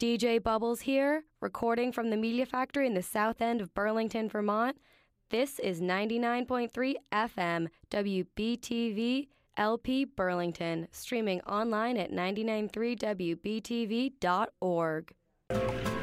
DJ Bubbles here, recording from the Media Factory in the south end of Burlington, Vermont. This is 99.3 FM, WBTV LP Burlington, streaming online at 993wbtv.org.